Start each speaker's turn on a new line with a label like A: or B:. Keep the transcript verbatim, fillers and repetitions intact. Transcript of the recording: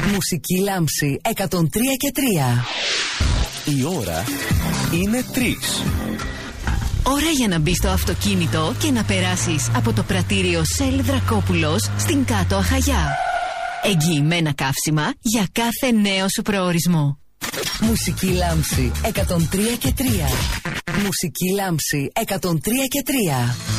A: Μουσική λάμψη εκατόν τρία και τρία.
B: Η ώρα είναι τρεις.
C: Ώρα για να μπεις στο αυτοκίνητο και να περάσεις από το πρατήριο Shell Δρακόπουλος στην Κάτω Αχαγιά. Εγγυημένα καύσιμα για κάθε νέο σου προορισμό.
A: Μουσική λάμψη εκατόν τρία και τρία. Μουσική λάμψη εκατόν τρία και τρία.